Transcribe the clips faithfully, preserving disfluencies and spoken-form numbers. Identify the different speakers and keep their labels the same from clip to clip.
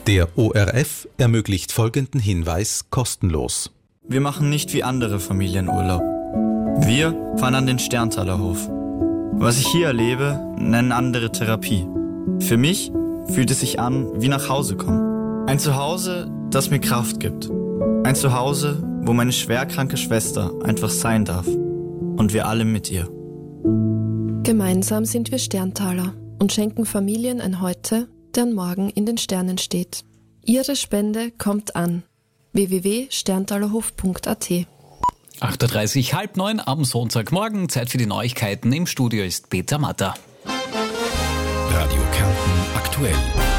Speaker 1: Der O R F ermöglicht folgenden Hinweis kostenlos.
Speaker 2: Wir machen nicht wie andere Familien Urlaub. Wir fahren an den Sterntaler Hof. Was ich hier erlebe, nennen andere Therapie. Für mich fühlt es sich an wie nach Hause kommen. Ein Zuhause, das mir Kraft gibt. Ein Zuhause, wo meine schwerkranke Schwester einfach sein darf. Und wir alle mit ihr.
Speaker 3: Gemeinsam sind wir Sterntaler und schenken Familien ein Heute, deren Morgen in den Sternen steht. Ihre Spende kommt an. w w w punkt sterntalerhof punkt a t.
Speaker 4: acht Uhr dreißig, halb neun am Sonntagmorgen. Zeit für die Neuigkeiten. Im Studio ist Peter Matter.
Speaker 5: Radio Kärnten aktuell.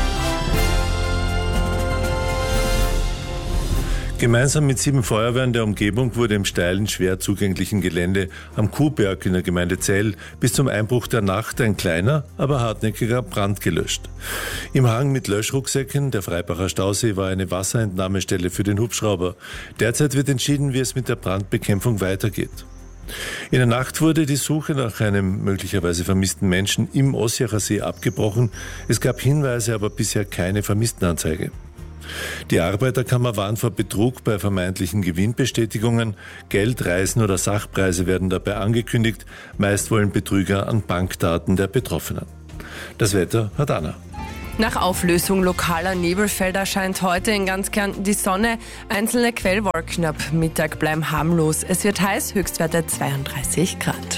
Speaker 6: Gemeinsam mit sieben Feuerwehren der Umgebung wurde im steilen, schwer zugänglichen Gelände am Kuhberg in der Gemeinde Zell bis zum Einbruch der Nacht ein kleiner, aber hartnäckiger Brand gelöscht. Im Hang mit Löschrucksäcken, der Freibacher Stausee, war eine Wasserentnahmestelle für den Hubschrauber. Derzeit wird entschieden, wie es mit der Brandbekämpfung weitergeht. In der Nacht wurde die Suche nach einem möglicherweise vermissten Menschen im Ossiacher See abgebrochen. Es gab Hinweise, aber bisher keine Vermisstenanzeige. Die Arbeiterkammer warnt vor Betrug bei vermeintlichen Gewinnbestätigungen. Geld, Reisen oder Sachpreise werden dabei angekündigt. Meist wollen Betrüger an Bankdaten der Betroffenen. Das Wetter hat Anna.
Speaker 7: Nach Auflösung lokaler Nebelfelder scheint heute in ganz Kärnten die Sonne. Einzelne Quellwolken ab Mittag bleiben harmlos. Es wird heiß, Höchstwerte zweiunddreißig Grad.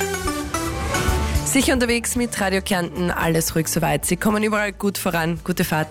Speaker 7: Sicher unterwegs mit Radio Kärnten, alles ruhig soweit. Sie kommen überall gut voran. Gute Fahrt.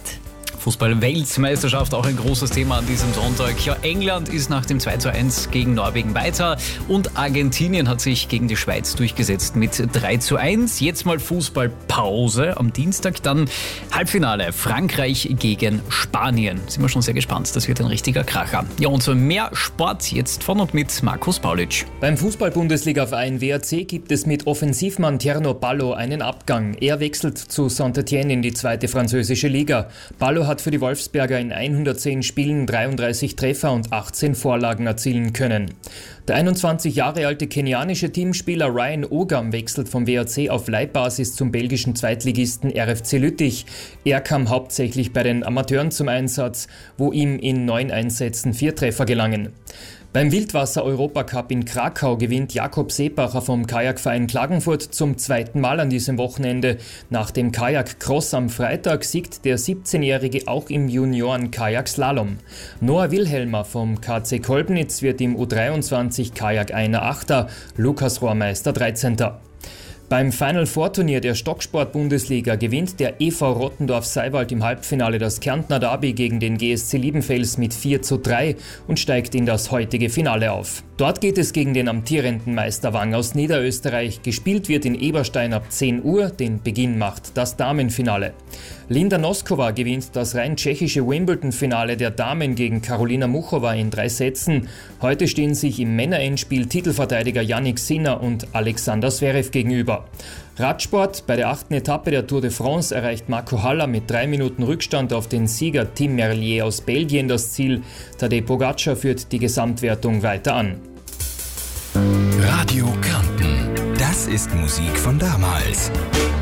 Speaker 4: Fußball-Weltmeisterschaft, auch ein großes Thema an diesem Sonntag. Ja, England ist nach dem zwei zu eins gegen Norwegen weiter und Argentinien hat sich gegen die Schweiz durchgesetzt mit drei zu eins. Jetzt mal Fußballpause am Dienstag, dann Halbfinale Frankreich gegen Spanien. Sind wir schon sehr gespannt, das wird ein richtiger Kracher. Ja, und so mehr Sport jetzt von und mit Markus Paulitsch.
Speaker 8: Beim Fußball-Bundesliga-Verein W A C gibt es mit Offensivmann Tierno Ballo einen Abgang. Er wechselt zu Saint-Étienne in die zweite französische Liga. Ballo hat hat für die Wolfsberger in hundertzehn Spielen dreiunddreißig Treffer und achtzehn Vorlagen erzielen können. Der einundzwanzig Jahre alte kenianische Teamspieler Ryan Ogam wechselt vom W A C auf Leihbasis zum belgischen Zweitligisten R F C Lüttich. Er kam hauptsächlich bei den Amateuren zum Einsatz, wo ihm in neun Einsätzen vier Treffer gelangen. Beim Wildwasser-Europacup in Krakau gewinnt Jakob Seebacher vom Kajakverein Klagenfurt zum zweiten Mal an diesem Wochenende. Nach dem Kajak-Cross am Freitag siegt der siebzehnjährige auch im Junioren-Kajak-Slalom. Noah Wilhelmer vom K C Kolbnitz wird im U dreiundzwanzig Kajak einer Achter, Lukas Rohrmeister dreizehnter Beim Final Four Turnier der Stocksport-Bundesliga gewinnt der E V Rottendorf-Seiwald im Halbfinale das Kärntner Derby gegen den G S C Liebenfels mit vier zu drei und steigt in das heutige Finale auf. Dort geht es gegen den amtierenden Meister Wang aus Niederösterreich. Gespielt wird in Eberstein ab zehn Uhr, den Beginn macht das Damenfinale. Linda Noskova gewinnt das rein tschechische Wimbledon-Finale der Damen gegen Karolina Muchova in drei Sätzen. Heute stehen sich im Männerendspiel Titelverteidiger Jannik Sinner und Alexander Zverev gegenüber. Radsport: Bei der achten Etappe der Tour de France erreicht Marco Haller mit drei Minuten Rückstand auf den Sieger Tim Merlier aus Belgien das Ziel. Tadej Pogacar führt die Gesamtwertung weiter an.
Speaker 5: Radio Kärnten, das ist Musik von damals.